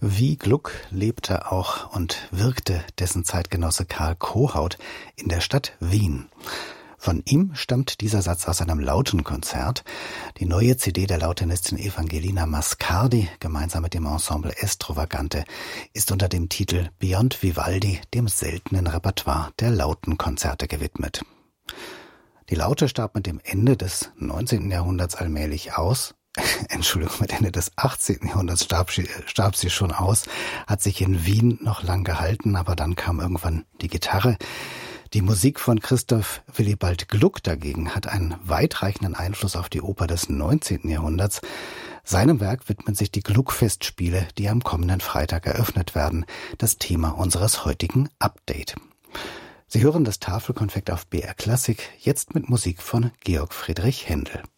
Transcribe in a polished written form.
Wie Gluck lebte auch und wirkte dessen Zeitgenosse Karl Kohaut in der Stadt Wien. Von ihm stammt dieser Satz aus einem Lautenkonzert. Die neue CD der Lautenistin Evangelina Mascardi, gemeinsam mit dem Ensemble Estrovagante, ist unter dem Titel Beyond Vivaldi dem seltenen Repertoire der Lautenkonzerte gewidmet. Die Laute starb mit dem Ende des 19. Jahrhunderts allmählich aus. Mit Ende des 18. Jahrhunderts starb sie schon aus, hat sich in Wien noch lang gehalten, aber dann kam irgendwann die Gitarre. Die Musik von Christoph Willibald Gluck dagegen hat einen weitreichenden Einfluss auf die Oper des 19. Jahrhunderts. Seinem Werk widmen sich die Gluck-Festspiele, die am kommenden Freitag eröffnet werden, das Thema unseres heutigen Update. Sie hören das Tafelkonfekt auf BR Klassik, jetzt mit Musik von Georg Friedrich Händel.